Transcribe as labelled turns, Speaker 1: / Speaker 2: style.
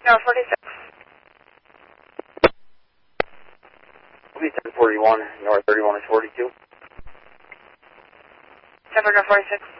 Speaker 1: North 46.
Speaker 2: Will be 1041, North 31 is 42.
Speaker 1: 10 North 46.